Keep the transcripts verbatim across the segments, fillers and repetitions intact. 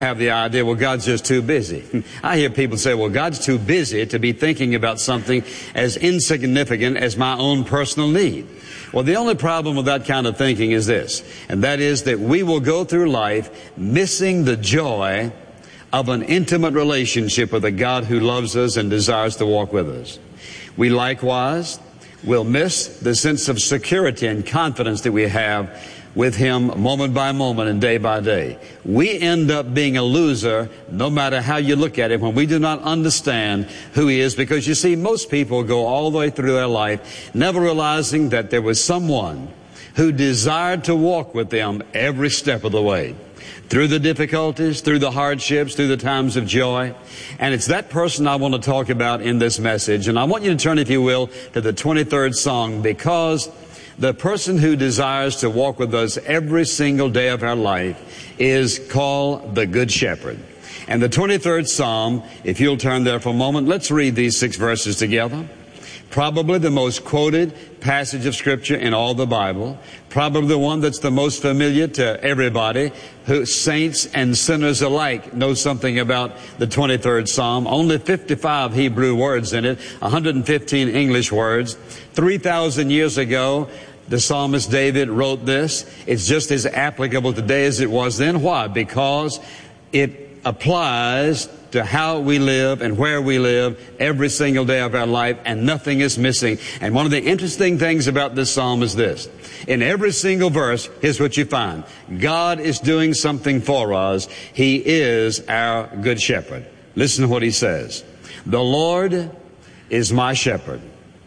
have the idea, well, God's just too busy. I hear people say, well, God's too busy to be thinking about something as insignificant as my own personal need. Well, the only problem with that kind of thinking is this, and that is that we will go through life missing the joy of an intimate relationship with a God who loves us and desires to walk with us. We likewise will miss the sense of security and confidence that we have with Him moment by moment and day by day. We end up being a loser no matter how you look at it when we do not understand who He is, because you see, most people go all the way through their life never realizing that there was someone who desired to walk with them every step of the way, through the difficulties, through the hardships, through the times of joy. And it's that person I want to talk about in this message. And I want you to turn, if you will, to the twenty-third song, because the person who desires to walk with us every single day of our life is called the Good Shepherd. And the twenty-third Psalm, if you'll turn there for a moment, let's read these six verses together. Probably the most quoted passage of Scripture in all the Bible. Probably the one that's the most familiar to everybody, who saints and sinners alike know something about the twenty-third Psalm. Only fifty-five Hebrew words in it, one hundred fifteen English words. three thousand years ago, the psalmist David wrote this. It's just as applicable today as it was then. Why? Because it applies to how we live and where we live every single day of our life, and nothing is missing. And one of the interesting things about this psalm is this. In every single verse, here's what you find. God is doing something for us. He is our good shepherd. Listen to what he says. The Lord is my shepherd.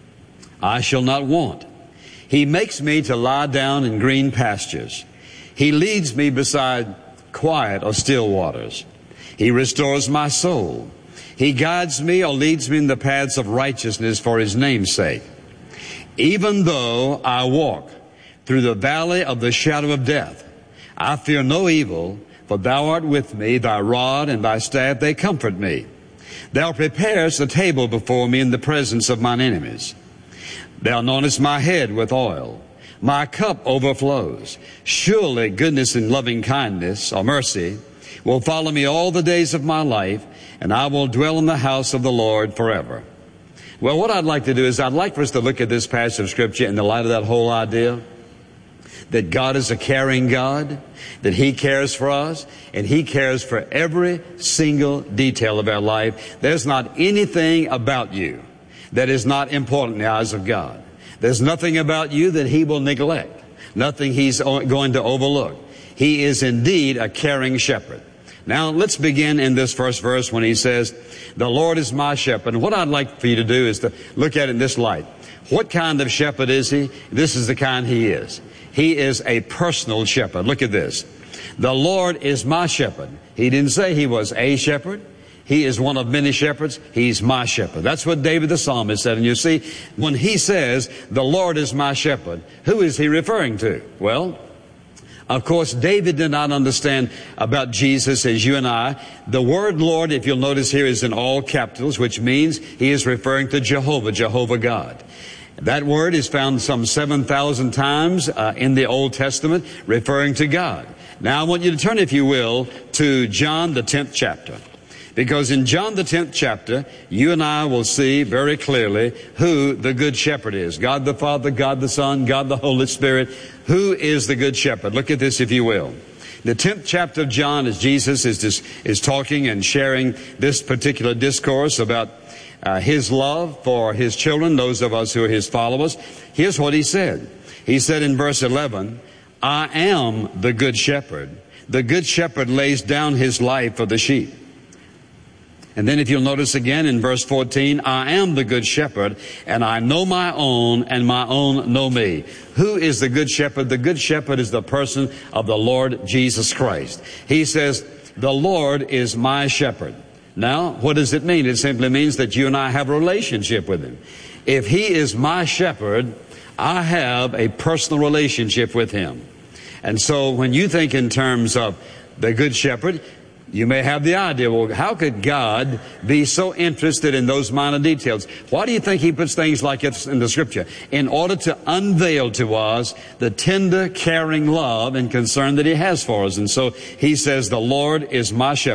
I shall not want. He makes me to lie down in green pastures. He leads me beside quiet or still waters. He restores my soul. He guides me or leads me in the paths of righteousness for His name's sake. Even though I walk through the valley of the shadow of death, I fear no evil, for Thou art with me. Thy rod and Thy staff, they comfort me. Thou preparest a table before me in the presence of mine enemies. Thou anointest my head with oil. My cup overflows. Surely goodness and loving kindness or mercy will follow me all the days of my life, and I will dwell in the house of the Lord forever. Well, what I'd like to do is I'd like for us to look at this passage of Scripture in the light of that whole idea that God is a caring God, that He cares for us, and He cares for every single detail of our life. There's not anything about you that is not important in the eyes of God. There's nothing about you that He will neglect, nothing He's going to overlook. He is indeed a caring shepherd. Now, let's begin in this first verse when he says, the Lord is my shepherd. And what I'd like for you to do is to look at it in this light. What kind of shepherd is He? This is the kind He is. He is a personal shepherd. Look at this. The Lord is my shepherd. He didn't say He was a shepherd. He is one of many shepherds. He's my shepherd. That's what David the psalmist said. And you see, when he says, the Lord is my shepherd, who is he referring to? Well, of course, David did not understand about Jesus as you and I. The word Lord, if you'll notice here, is in all capitals, which means he is referring to Jehovah, Jehovah God. That word is found some seven thousand times uh, in the Old Testament, referring to God. Now, I want you to turn, if you will, to John, the tenth chapter. Because in John, the tenth chapter, you and I will see very clearly who the Good Shepherd is. God the Father, God the Son, God the Holy Spirit. Who is the Good Shepherd? Look at this, if you will. The tenth chapter of John, as Jesus is, is, is talking and sharing this particular discourse about uh, His love for His children, those of us who are His followers. Here's what He said. He said in verse eleven, I am the Good Shepherd. The Good Shepherd lays down His life for the sheep. And then if you'll notice again in verse fourteen, I am the Good Shepherd, and I know my own, and my own know me. Who is the Good Shepherd? The Good Shepherd is the person of the Lord Jesus Christ. He says, the Lord is my shepherd. Now, what does it mean? It simply means that you and I have a relationship with Him. If He is my shepherd, I have a personal relationship with Him. And so when you think in terms of the Good Shepherd, You may have the idea, well, how could God be so interested in those minor details? Why do you think He puts things like this in the Scripture? In order to unveil to us the tender, caring love and concern that He has for us. And so He says, the Lord is my shepherd.